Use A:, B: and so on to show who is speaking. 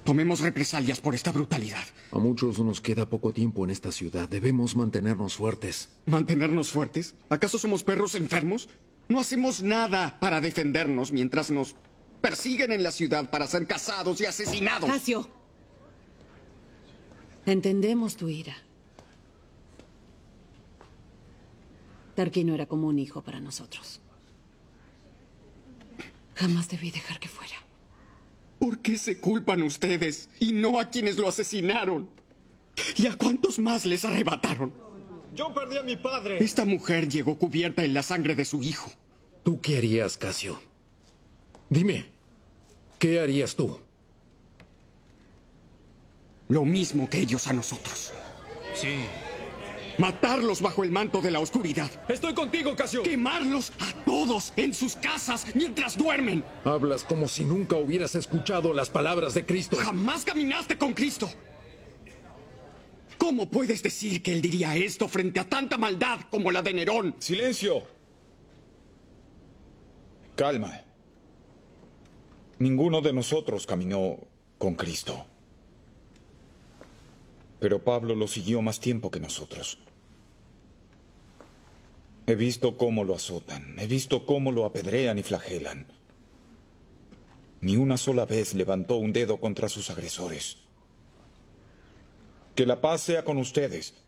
A: Tomemos represalias por esta brutalidad.
B: A muchos nos queda poco tiempo en esta ciudad. Debemos mantenernos fuertes.
A: ¿Mantenernos fuertes? ¿Acaso somos perros enfermos? No hacemos nada para defendernos mientras nos persiguen en la ciudad para ser cazados y asesinados.
C: Casio. Entendemos tu ira. Tarquino era como un hijo para nosotros. Jamás debí dejar que fuera.
A: ¿Por qué se culpan ustedes y no a quienes lo asesinaron? ¿Y a cuántos más les arrebataron?
D: Yo perdí a mi padre.
A: Esta mujer llegó cubierta en la sangre de su hijo.
B: ¿Tú qué harías, Casio? Dime, ¿qué harías tú?
A: Lo mismo que ellos a nosotros.
D: Sí.
A: Matarlos bajo el manto de la oscuridad.
D: Estoy contigo, Casio.
A: Quemarlos a todos en sus casas mientras duermen.
B: Hablas como si nunca hubieras escuchado las palabras de Cristo.
A: Jamás caminaste con Cristo. ¿Cómo puedes decir que él diría esto frente a tanta maldad como la de Nerón?
D: Silencio. Calma. Ninguno de nosotros caminó con Cristo. Pero Pablo lo siguió más tiempo que nosotros. He visto cómo lo azotan, he visto cómo lo apedrean y flagelan. Ni una sola vez levantó un dedo contra sus agresores. Que la paz sea con ustedes.